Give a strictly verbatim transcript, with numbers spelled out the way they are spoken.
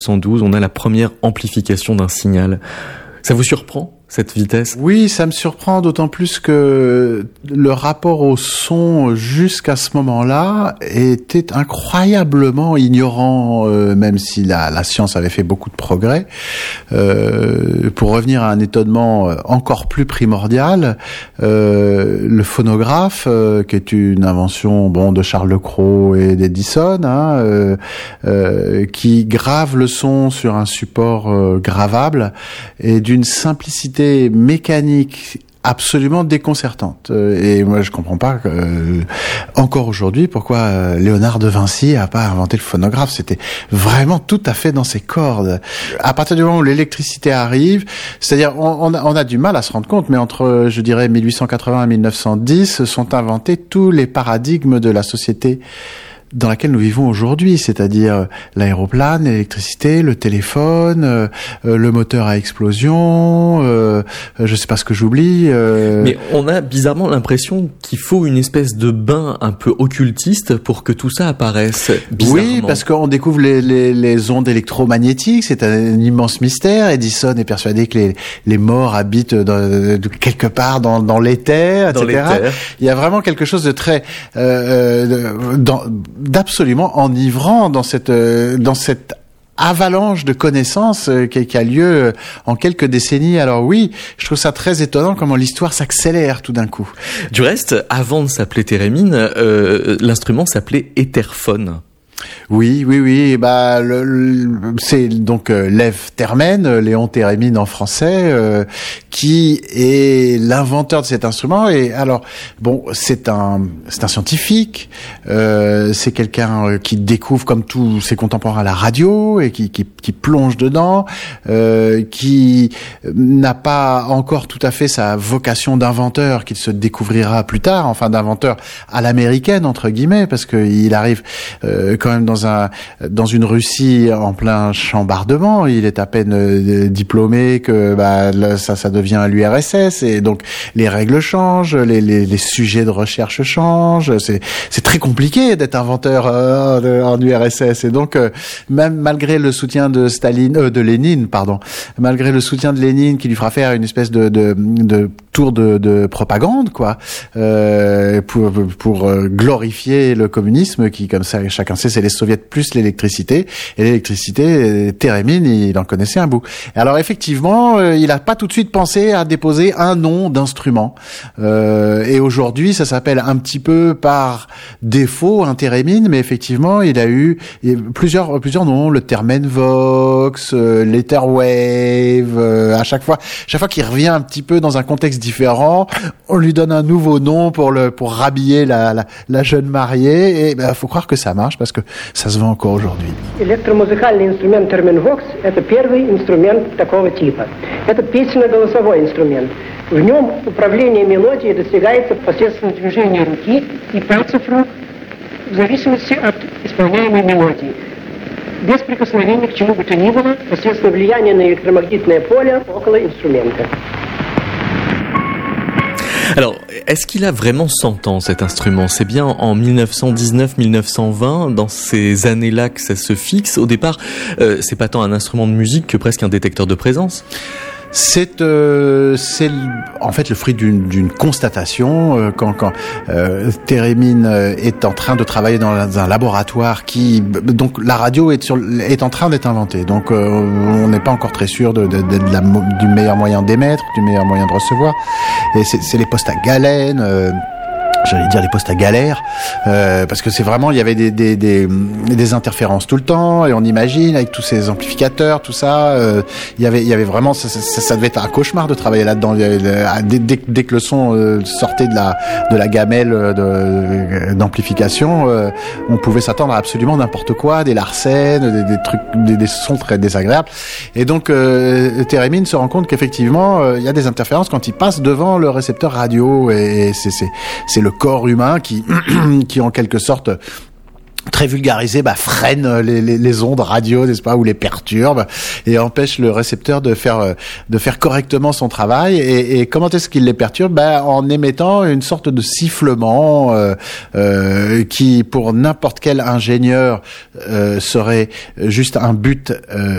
cent douze, on a la première amplification d'un signal. Ça vous surprend, cette vitesse ? Oui, ça me surprend d'autant plus que le rapport au son jusqu'à ce moment-là était incroyablement ignorant, euh, même si la, la science avait fait beaucoup de progrès. Euh, pour revenir à un étonnement encore plus primordial, euh, le phonographe, euh, qui est une invention bon de Charles Cros et d'Edison, hein, euh, euh, qui grave le son sur un support euh, gravable, et d'une simplicité mécanique absolument déconcertante. Et moi, je comprends pas euh, encore aujourd'hui pourquoi euh, Léonard de Vinci a pas inventé le phonographe. C'était vraiment tout à fait dans ses cordes. À partir du moment où l'électricité arrive, c'est-à-dire on, on, a, on a du mal à se rendre compte, mais entre, je dirais, mille huit cent quatre-vingts et mille neuf cent dix sont inventés tous les paradigmes de la société dans laquelle nous vivons aujourd'hui, c'est-à-dire l'aéroplane, l'électricité, le téléphone, euh, le moteur à explosion, euh, je sais pas ce que j'oublie. Euh... Mais on a bizarrement l'impression qu'il faut une espèce de bain un peu occultiste pour que tout ça apparaisse. Oui, parce qu'on découvre les, les, les ondes électromagnétiques, c'est un immense mystère. Edison est persuadé que les, les morts habitent dans, quelque part dans, dans l'éther, dans et cetera. L'éther. Il y a vraiment quelque chose de très... Euh, dans, d'absolument enivrant dans cette dans cette avalanche de connaissances qui, qui a lieu en quelques décennies. Alors oui, je trouve ça très étonnant comment l'histoire s'accélère tout d'un coup. Du reste, avant de s'appeler thérémine, euh, l'instrument s'appelait étherphone. Oui, oui, oui. Bah, le, le, c'est donc euh, Lev Termen, Léon Thérémine en français, euh, qui est l'inventeur de cet instrument. Et alors, bon, c'est un, c'est un scientifique. Euh, c'est quelqu'un qui découvre, comme tous ses contemporains, la radio et qui, qui, qui plonge dedans, euh, qui n'a pas encore tout à fait sa vocation d'inventeur qu'il se découvrira plus tard. Enfin, d'inventeur à l'américaine entre guillemets, parce que il arrive euh, quand même dans un dans une Russie en plein chambardement. Il est à peine euh, diplômé que bah là, ça ça devient l'U R S S, et donc les règles changent, les les, les sujets de recherche changent. C'est c'est très compliqué d'être inventeur euh, de, en U R S S, et donc euh, même malgré le soutien de Staline, euh, de Lénine, pardon, malgré le soutien de Lénine qui lui fera faire une espèce de de, de tour de, de propagande, quoi, euh, pour pour glorifier le communisme qui, comme ça, chacun sait, c'est les soviets plus l'électricité, et l'électricité, Thérémine, il en connaissait un bout. Alors effectivement, euh, il a pas tout de suite pensé à déposer un nom d'instrument, euh, et aujourd'hui ça s'appelle un petit peu par défaut un Thérémine, mais effectivement il a eu plusieurs plusieurs noms, le Thermenvox, euh, l'Etherwave, euh, à chaque fois chaque fois qu'il revient un petit peu dans un contexte différent, on lui donne un nouveau nom pour le pour rhabiller la la, la jeune mariée, et ben faut croire que ça marche parce que ça se vend encore aujourd'hui. Электромузыкальный инструмент Терменвокс – это первый инструмент такого типа. Это песенно-голосовой инструмент. В нем управление мелодией достигается посредством движения руки и пальцев рук в зависимости от исполняемой мелодии. Без прикосновения к чему бы то ни было, посредством влияния на электромагнитное поле около инструмента. Alors, est-ce qu'il a vraiment cent ans, cet instrument ? C'est bien en dix-neuf cent dix-neuf dix-neuf cent vingt, dans ces années-là, que ça se fixe. Au départ, euh, c'est pas tant un instrument de musique que presque un détecteur de présence. C'est euh, c'est en fait le fruit d'une d'une constatation euh, quand quand euh, Thérémine est en train de travailler dans un laboratoire qui donc la radio est sur est en train d'être inventée, donc euh, on n'est pas encore très sûr de, de, de, de la, du meilleur moyen d'émettre, du meilleur moyen de recevoir, et c'est c'est les postes à galène. Euh, J'allais dire les postes à galère, euh, parce que c'est vraiment, il y avait des, des, des, des interférences tout le temps, et on imagine avec tous ces amplificateurs, tout ça, euh, il y avait, il y avait vraiment, ça, ça, ça devait être un cauchemar de travailler là-dedans. Dès, dès, dès que le son euh, sortait de la, de la gamelle de, d'amplification, euh, on pouvait s'attendre à absolument n'importe quoi, des larcènes, des, des trucs, des, des sons très désagréables. Et donc, euh, Thérémine se rend compte qu'effectivement, euh, il y a des interférences quand il passe devant le récepteur radio, et c'est, c'est, c'est le corps humain qui, qui en quelque sorte très vulgarisé, bah, freine les, les, les ondes radio, n'est-ce pas, ou les perturbe et empêche le récepteur de faire de faire correctement son travail. Et, et comment est-ce qu'il les perturbe? Bah, en émettant une sorte de sifflement euh, euh, qui, pour n'importe quel ingénieur, euh, serait juste un but euh,